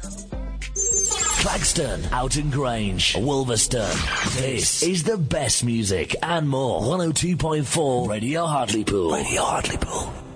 Clagston, Oughton Grange, Wolverston. This is the best music and more. 102.4 Radio Hartlepool. Radio Hartlepool.